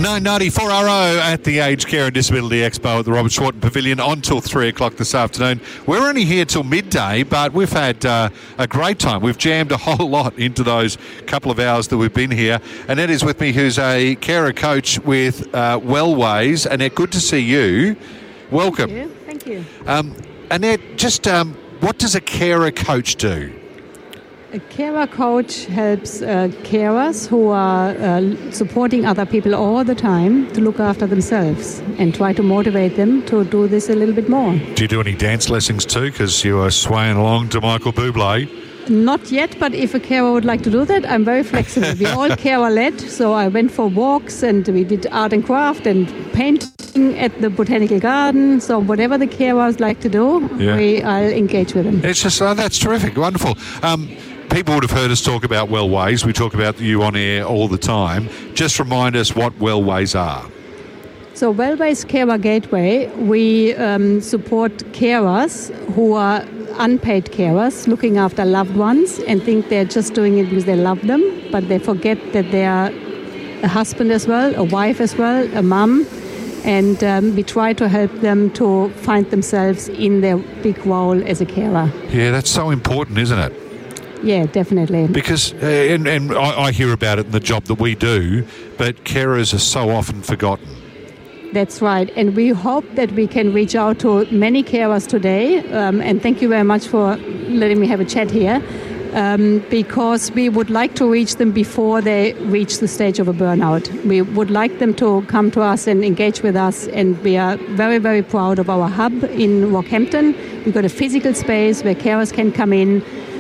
990 4RO at the Aged Care and Disability Expo at the Robert Schwarten Pavilion on till 3 o'clock this afternoon. We're only here till midday, but we've had a great time. We've jammed a whole lot into those couple of hours that we've been here. Annette is with me, who's a carer coach with Wellways. Annette, good to see you. Welcome. Thank you. Annette, just what does a carer coach do? A carer coach helps carers who are supporting other people all the time to look after themselves and try to motivate them to do this a little bit more. Do you do any dance lessons too? Because you are swaying along to Michael Bublé. Not yet, but if a carer would like to do that, I'm very flexible. We're all carer-led, so I went for walks and we did art and craft and painting at the botanical garden. So whatever the carers like to do, I'll engage with them. It's just, that's terrific, wonderful. People would have heard us talk about Wellways. We talk about you on air all the time. Just remind us what Wellways are. So Wellways Carer Gateway, we support carers who are unpaid carers looking after loved ones and think they're just doing it because they love them, but they forget that they are a husband as well, a wife as well, a mum, and we try to help them to find themselves in their big role as a carer. Yeah, that's so important, isn't it? Yeah, definitely. Because, and I hear about it in the job that we do, but carers are so often forgotten. That's right. And we hope that we can reach out to many carers today. And thank you very much for letting me have a chat here. Because we would like to reach them before they reach the stage of a burnout. We would like them to come to us and engage with us. And we are very, very proud of our hub in Rockhampton. We've got a physical space where carers can come in,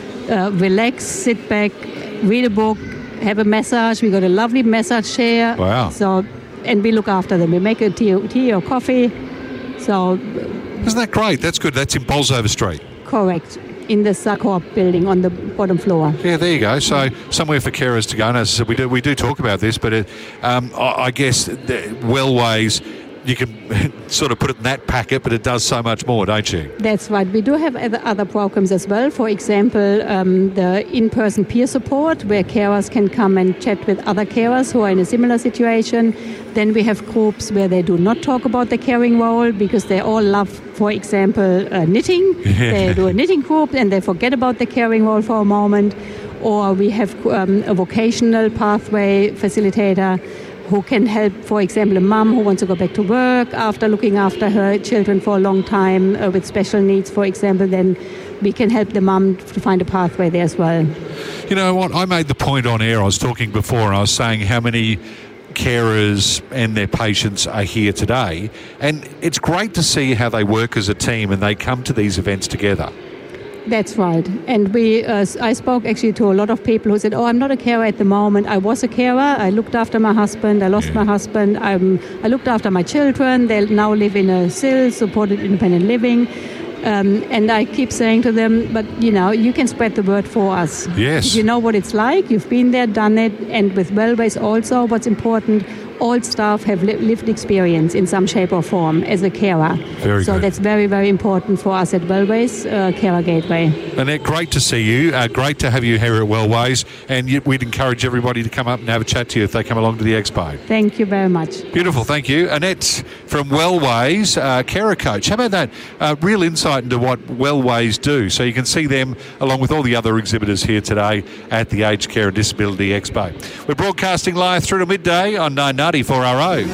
relax, sit back, read a book, have a massage. We've got a lovely massage chair. Wow. And we look after them. We make a tea or coffee. So, isn't that great? That's good. That's in Bolsover Street. Correct. In the Sarcorp building on the bottom floor. Yeah, there you go. So somewhere for carers to go. And as I said, we do talk about this, but I guess Wellways, you can sort of put it in that packet, but it does so much more, don't you? That's right. We do have other programs as well. For example, the in-person peer support, where carers can come and chat with other carers who are in a similar situation. Then we have groups where they do not talk about the caring role because they all love, for example, knitting. They do a knitting group and they forget about the caring role for a moment. Or we have a vocational pathway facilitator who can help, for example, a mum who wants to go back to work after looking after her children for a long time with special needs, for example, then we can help the mum to find a pathway there as well. You know what? I made the point on air. I was talking before and I was saying how many carers and their patients are here today. And it's great to see how they work as a team and they come to these events together. That's right. And I spoke actually to a lot of people who said, I'm not a carer at the moment. I was a carer. I looked after my husband. I lost my husband. I looked after my children. They now live in a SIL, supported independent living. And I keep saying to them, but, you can spread the word for us. Yes. You know what it's like. You've been there, done it. And with Wellways also, what's important, all staff have lived experience in some shape or form as a carer. Very good. That's very, very important for us at Wellways Carer Gateway. Annette, great to see you. Great to have you here at Wellways. And we'd encourage everybody to come up and have a chat to you if they come along to the expo. Thank you very much. Beautiful, thank you. Annette from Wellways, carer coach. How about that? Real insight into what Wellways do. So you can see them along with all the other exhibitors here today at the Aged Care and Disability Expo. We're broadcasting live through to midday on 990 4RO.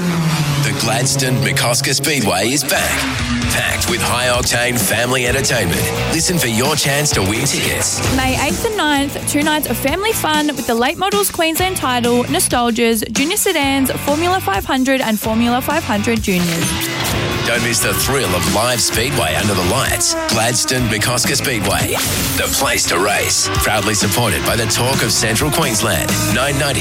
The Gladstone McCosker Speedway is back, packed with high-octane family entertainment. Listen for your chance to win tickets. May 8th and 9th, 2 nights of family fun with the Late Models Queensland title, Nostalgias, Junior Sedans, Formula 500 and Formula 500 Juniors. Don't miss the thrill of live speedway under the lights. Gladstone McCosker Speedway, the place to race. Proudly supported by the Talk of Central Queensland. 990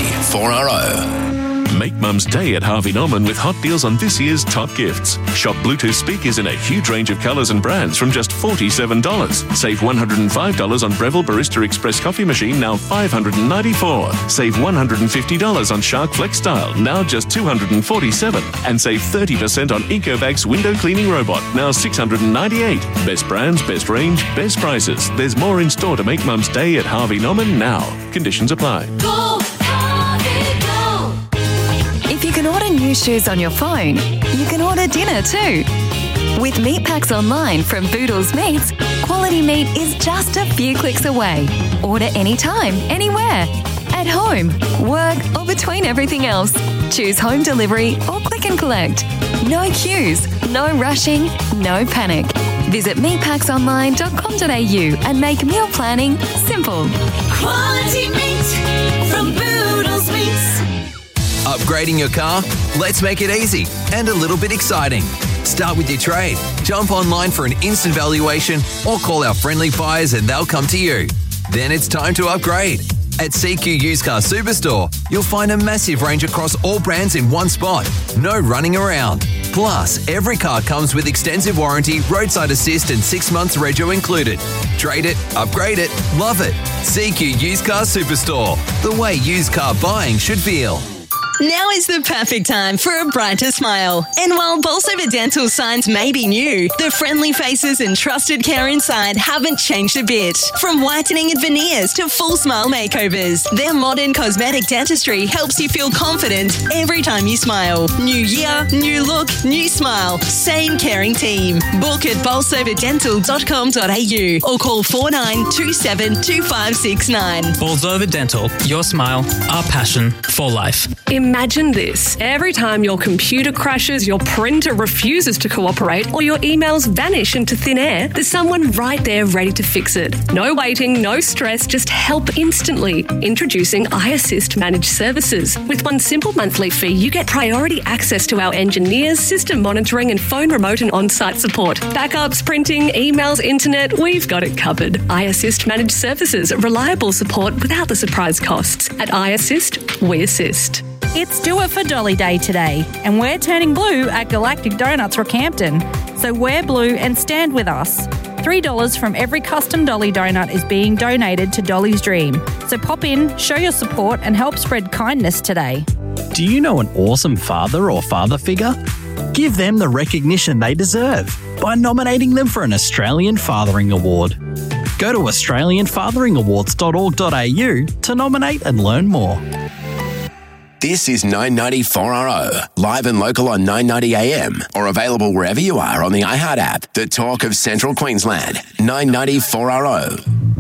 4RO. Make Mum's Day at Harvey Norman with hot deals on this year's top gifts. Shop Bluetooth speakers in a huge range of colours and brands from just $47. Save $105 on Breville Barista Express coffee machine, now $594. Save $150 on Shark Flex Style, now just $247. And save 30% on Ecobag's window cleaning robot, now $698. Best brands, best range, best prices. There's more in store to make Mum's Day at Harvey Norman now. Conditions apply. Go, Harvey, go. If you can order new shoes on your phone, you can order dinner too. With Meat Packs Online from Boodles Meats, quality meat is just a few clicks away. Order anytime, anywhere. At home, work, or between everything else. Choose home delivery or click and collect. No queues, no rushing, no panic. Visit meatpacksonline.com.au and make meal planning simple. Quality meat from Boodles Meats. Upgrading your car? Let's make it easy and a little bit exciting. Start with your trade. Jump online for an instant valuation or call our friendly buyers and they'll come to you. Then it's time to upgrade. At CQ Used Car Superstore, you'll find a massive range across all brands in one spot. No running around. Plus, every car comes with extensive warranty, roadside assist and 6 months rego included. Trade it, upgrade it, love it. CQ Used Car Superstore. The way used car buying should feel. Now is the perfect time for a brighter smile. And while Bolsover Dental signs may be new, the friendly faces and trusted care inside haven't changed a bit. From whitening and veneers to full smile makeovers, their modern cosmetic dentistry helps you feel confident every time you smile. New year, new look, new smile. Same caring team. Book at bolsoverdental.com.au or call 4927 2569. Bolsover Dental, your smile, our passion for life. Imagine this. Every time your computer crashes, your printer refuses to cooperate, or your emails vanish into thin air, there's someone right there ready to fix it. No waiting, no stress, just help instantly. Introducing iAssist Managed Services. With one simple monthly fee, you get priority access to our engineers, system monitoring and phone remote and on-site support. Backups, printing, emails, internet, we've got it covered. iAssist Managed Services. Reliable support without the surprise costs. At iAssist, we assist. It's Do It for Dolly Day today, and we're turning blue at Galactic Donuts Rockhampton. So wear blue and stand with us. $3 from every custom Dolly donut is being donated to Dolly's Dream. So pop in, show your support and help spread kindness today. Do you know an awesome father or father figure? Give them the recognition they deserve by nominating them for an Australian Fathering Award. Go to australianfatheringawards.org.au to nominate and learn more. This is 990 4RO, live and local on 990 AM, or available wherever you are on the iHeart app. The talk of Central Queensland, 990 4RO.